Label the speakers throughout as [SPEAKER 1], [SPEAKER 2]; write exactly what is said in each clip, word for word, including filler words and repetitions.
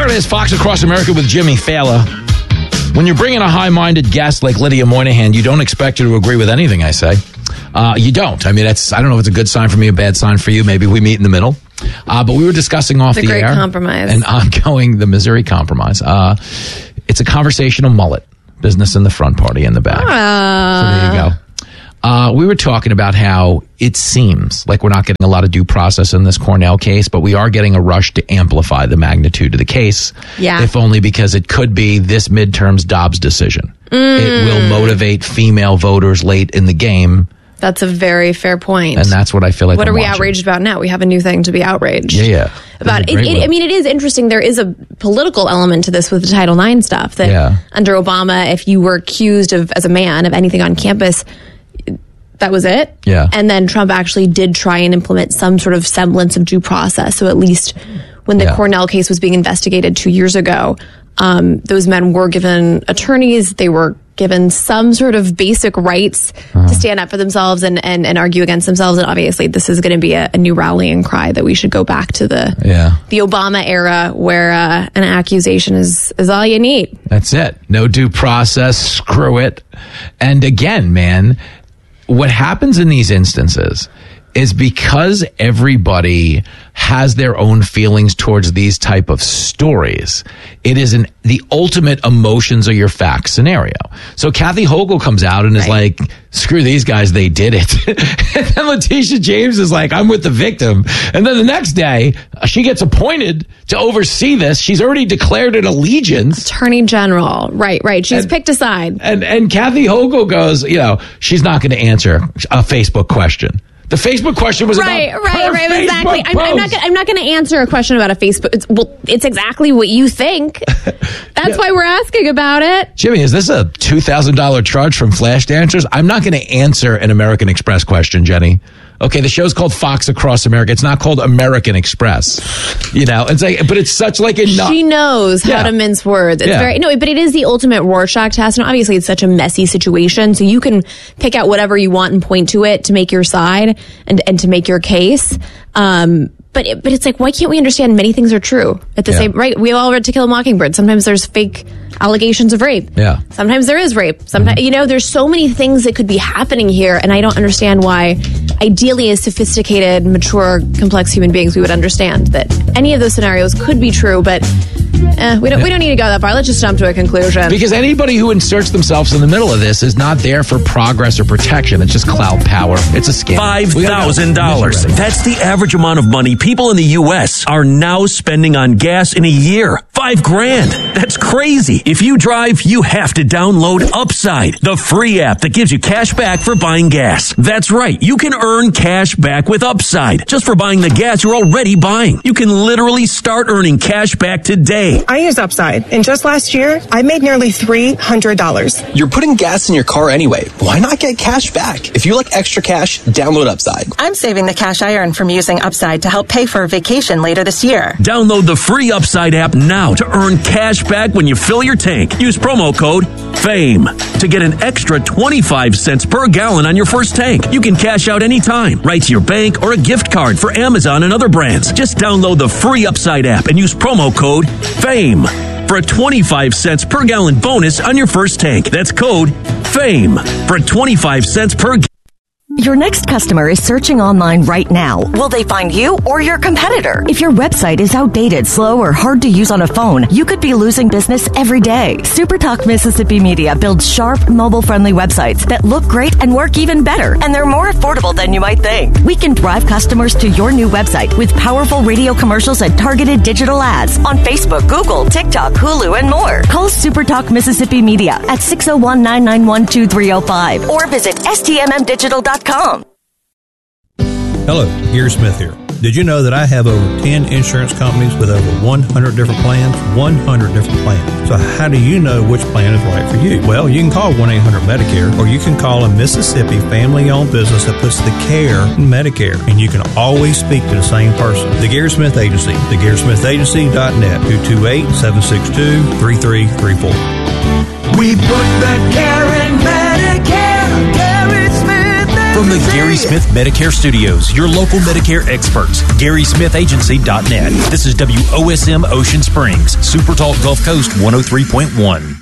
[SPEAKER 1] There it is, Fox Across America with Jimmy Fallon. When you're bringing a high-minded guest like Lydia Moynihan, you don't expect her to agree with anything I say. Uh, you don't. I mean, that's, I don't know if it's a good sign for me, a bad sign for you. Maybe we meet in the middle. Uh, but we were discussing off
[SPEAKER 2] the,
[SPEAKER 1] the
[SPEAKER 2] great
[SPEAKER 1] air.
[SPEAKER 2] Compromise.
[SPEAKER 1] And ongoing, the Missouri Compromise. Uh, it's a conversational mullet. Business in the front, party in the back.
[SPEAKER 2] Uh,
[SPEAKER 1] so there you go. Uh, we were talking about how it seems like we're not getting a lot of due process in this Cornell case, but we are getting a rush to amplify the magnitude of the case.
[SPEAKER 2] Yeah.
[SPEAKER 1] If only because it could be this midterm's Dobbs decision.
[SPEAKER 2] Mm.
[SPEAKER 1] It will motivate female voters late in the game.
[SPEAKER 2] That's a very fair point.
[SPEAKER 1] And that's what I feel like
[SPEAKER 2] What
[SPEAKER 1] I'm
[SPEAKER 2] are we
[SPEAKER 1] watching.
[SPEAKER 2] outraged about now? We have a new thing to be outraged.
[SPEAKER 1] Yeah, yeah.
[SPEAKER 2] About it, it, I mean, it is interesting. There is a political element to this with the Title nine stuff. That
[SPEAKER 1] yeah.
[SPEAKER 2] under Obama, if you were accused of, as a man, of anything on campus, that was it.
[SPEAKER 1] Yeah.
[SPEAKER 2] And then Trump actually did try and implement some sort of semblance of due process. So at least when the
[SPEAKER 1] yeah.
[SPEAKER 2] Cornell case was being investigated two years ago, um, those men were given attorneys. They were given some sort of basic rights uh-huh. to stand up for themselves and, and, and argue against themselves. And obviously this is going to be a, a new rallying cry that we should go back to the
[SPEAKER 1] yeah.
[SPEAKER 2] the Obama era where uh, an accusation is, is all you need.
[SPEAKER 1] That's it. No due process. Screw it. And again, man, what happens in these instances is because everybody has their own feelings towards these type of stories, it is an the ultimate emotions are your facts scenario. So Kathy Hochul comes out and is
[SPEAKER 2] right.
[SPEAKER 1] like, screw these guys, they did it. And then Letitia James is like, I'm with the victim. And then the next day, she gets appointed to oversee this. She's already declared an allegiance.
[SPEAKER 2] Attorney General. Right, right. She's
[SPEAKER 1] and,
[SPEAKER 2] picked a side.
[SPEAKER 1] And, and Kathy Hochul goes, you know, she's not going to answer a Facebook question. The Facebook question was
[SPEAKER 2] right,
[SPEAKER 1] about
[SPEAKER 2] right,
[SPEAKER 1] her
[SPEAKER 2] right,
[SPEAKER 1] Facebook
[SPEAKER 2] exactly. I'm, I'm not. Gonna, I'm not going to answer a question about a Facebook. It's, well, it's exactly what you think. That's yeah. why we're asking about it.
[SPEAKER 1] Jimmy, is this a two thousand dollar charge from Flash Dancers? I'm not going to answer an American Express question, Jenny. Okay, the show's called Fox Across America. It's not called American Express. You know, it's like, but it's such like a.
[SPEAKER 2] She knows yeah. how to mince words. It's
[SPEAKER 1] yeah.
[SPEAKER 2] very no, but it is the ultimate Rorschach test. And obviously, it's such a messy situation, so you can pick out whatever you want and point to it to make your side and and to make your case. Um, But it, but it's like, why can't we understand many things are true at the
[SPEAKER 1] yeah.
[SPEAKER 2] same, right? We all read To Kill a Mockingbird. Sometimes there's fake allegations of rape.
[SPEAKER 1] Yeah.
[SPEAKER 2] Sometimes there is rape. Sometimes, mm-hmm. you know, there's so many things that could be happening here. And I don't understand why, ideally, as sophisticated, mature, complex human beings, we would understand that any of those scenarios could be true. But eh, we don't we don't need to go that far. Let's just jump to a conclusion.
[SPEAKER 1] Because anybody who inserts themselves in the middle of this is not there for progress or protection. It's just clout power. It's a scam.
[SPEAKER 3] five thousand dollars. That's the average amount of money people in the U S are now spending on gas in a year. Five grand. That's crazy. If you drive, you have to download Upside, the free app that gives you cash back for buying gas. That's right. You can earn cash back with Upside just for buying the gas you're already buying. You can literally start earning cash back today.
[SPEAKER 4] I use Upside, and just last year, I made nearly three hundred dollars.
[SPEAKER 5] You're putting gas in your car anyway. Why not get cash back? If you like extra cash, download Upside.
[SPEAKER 6] I'm saving the cash I earn from using Upside to help pay for a vacation later this year.
[SPEAKER 3] Download the free Upside app now to earn cash back when you fill your tank. Use promo code FAME to get an extra twenty-five cents per gallon on your first tank. You can cash out anytime, right to your bank or a gift card for Amazon and other brands. Just download the free Upside app and use promo code FAME for a twenty-five cents per gallon bonus on your first tank. That's code FAME for twenty-five cents per gallon.
[SPEAKER 7] Your next customer is searching online right now. Will they find you or your competitor? If your website is outdated, slow, or hard to use on a phone, you could be losing business every day. SuperTalk Mississippi Media builds sharp, mobile-friendly websites that look great and work even better, and they're more affordable than you might think. We can drive customers to your new website with powerful radio commercials and targeted digital ads on Facebook, Google, TikTok, Hulu, and more. Call SuperTalk Mississippi Media at six oh one, nine nine one, two three oh five or visit S T M M digital dot com.
[SPEAKER 8] Hello, Gary Smith here. Did you know that I have over ten insurance companies with over one hundred different plans? one hundred different plans. So how do you know which plan is right for you? Well, you can call one eight hundred Medicare, or you can call a Mississippi family-owned business that puts the care in Medicare, and you can always speak to the same person. The Gary Smith Agency, the gary smith agency dot net, two two eight, seven six two, three three three four.
[SPEAKER 9] We put the care in Medicare. Gary Smith.
[SPEAKER 3] For
[SPEAKER 9] From the Gary Smith Medicare Studios, your local Medicare experts, Gary Smith Agency dot net. This is W O S M Ocean Springs, Super Talk Gulf Coast one oh three point one.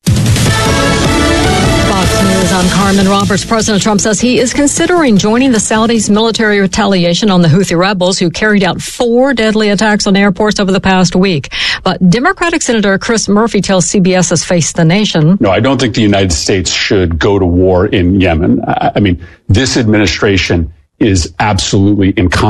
[SPEAKER 10] Fox News, I'm Carmen Roberts. President Trump says he is considering joining the Saudis' military retaliation on the Houthi rebels who carried out four deadly attacks on airports over the past week. But Democratic Senator Chris Murphy tells C B S's Face the Nation.
[SPEAKER 11] No, I don't think the United States should go to war in Yemen. I, I mean, this administration is absolutely incompetent.